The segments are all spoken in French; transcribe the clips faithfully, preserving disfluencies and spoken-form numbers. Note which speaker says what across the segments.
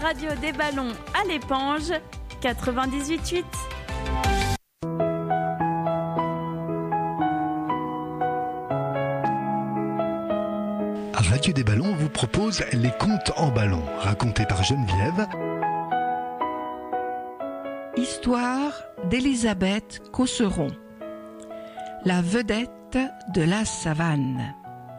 Speaker 1: radio des ballons à l'éponge, quatre-vingt-dix-huit virgule huit.
Speaker 2: Radio des ballons vous propose les contes en ballon, racontés par Geneviève.
Speaker 3: Histoire d'Élisabeth Cosseron, la vedette de la savane.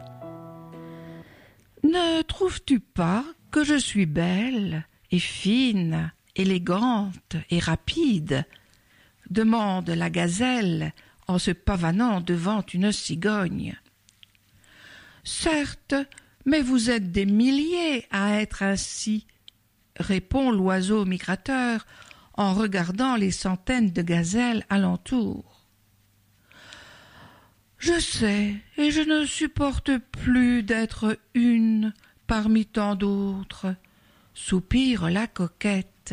Speaker 3: Ne trouves-tu pas que je suis belle et fine, élégante et rapide ? Demande la gazelle en se pavanant devant une cigogne. Certes, mais vous êtes des milliers à être ainsi, répond l'oiseau migrateur en regardant les centaines de gazelles alentour. Je sais, et je ne supporte plus d'être une parmi tant d'autres, soupire la coquette.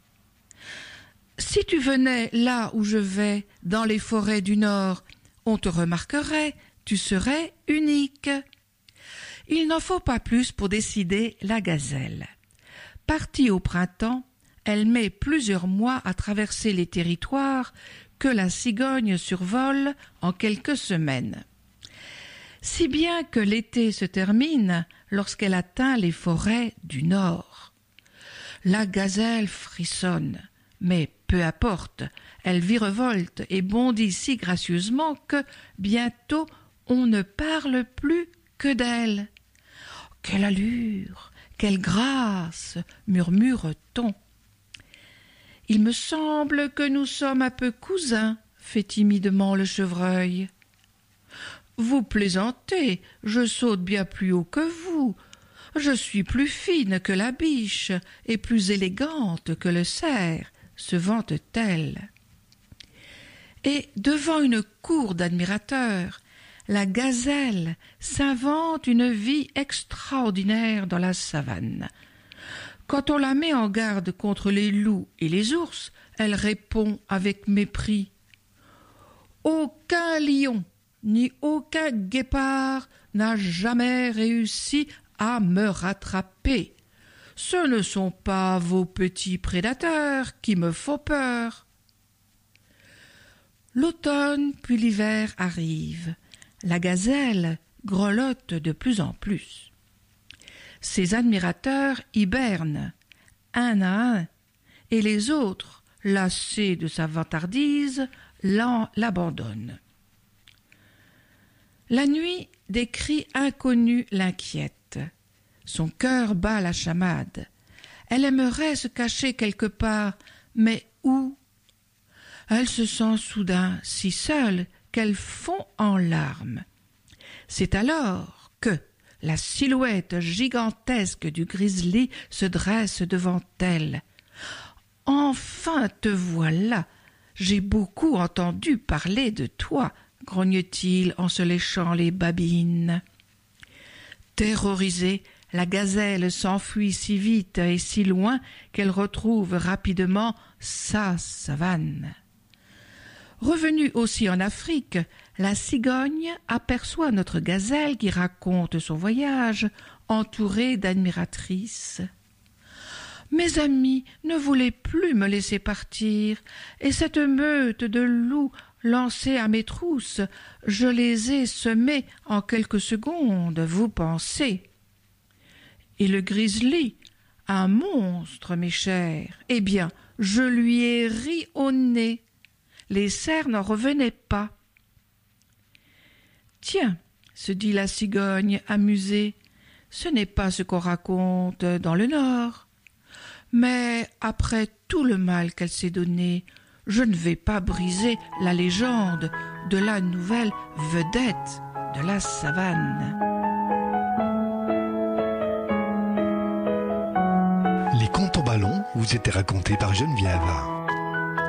Speaker 3: Si tu venais là où je vais, dans les forêts du Nord, on te remarquerait, tu serais unique. Il n'en faut pas plus pour décider la gazelle. Partie au printemps, elle met plusieurs mois à traverser les territoires que la cigogne survole en quelques semaines. Si bien que l'été se termine lorsqu'elle atteint les forêts du Nord. La gazelle frissonne, mais peu importe, elle virevolte et bondit si gracieusement que bientôt on ne parle plus que d'elle. « Quelle allure, quelle grâce !» murmure-t-on. « Il me semble que nous sommes un peu cousins » fait timidement le chevreuil. « Vous plaisantez, je saute bien plus haut que vous. Je suis plus fine que la biche et plus élégante que le cerf » se vante-t-elle. Et devant une cour d'admirateurs, la gazelle s'invente une vie extraordinaire dans la savane. Quand on la met en garde contre les loups et les ours, elle répond avec mépris. « Aucun lion ni aucun guépard n'a jamais réussi à me rattraper. Ce ne sont pas vos petits prédateurs qui me font peur. » L'automne puis l'hiver arrivent. La gazelle grelotte de plus en plus. Ses admirateurs hibernent, un à un, et les autres, lassés de sa vantardise, l'abandonnent. La nuit, des cris inconnus l'inquiètent. Son cœur bat la chamade. Elle aimerait se cacher quelque part, mais où ? Elle se sent soudain si seule qu'elle fond en larmes. C'est alors que la silhouette gigantesque du grizzly se dresse devant elle. « Enfin te voilà! J'ai beaucoup entendu parler de toi » grogne-t-il en se léchant les babines. Terrorisée, la gazelle s'enfuit si vite et si loin qu'elle retrouve rapidement sa savane. Revenue aussi en Afrique, la cigogne aperçoit notre gazelle qui raconte son voyage, entourée d'admiratrices. « Mes amis ne voulaient plus me laisser partir, et cette meute de loups lancés à mes trousses, je les ai semés en quelques secondes, vous pensez. Et le grizzly, un monstre, mes chers, eh bien, je lui ai ri au nez. Les cerfs n'en revenaient pas. » « Tiens, » se dit la cigogne amusée, « ce n'est pas ce qu'on raconte dans le Nord. Mais après tout le mal qu'elle s'est donné, je ne vais pas briser la légende de la nouvelle vedette de la savane. »
Speaker 2: Les contes en ballon vous étaient racontés par Geneviève.